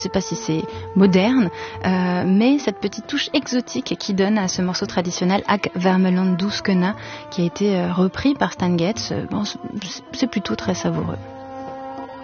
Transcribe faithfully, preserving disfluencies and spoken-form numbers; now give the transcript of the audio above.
Je ne sais pas si c'est moderne, euh, mais cette petite touche exotique qui donne à ce morceau traditionnel Ag Vermeland Douskena, qui a été euh, repris par Stan Getz, euh, bon, c'est plutôt très savoureux.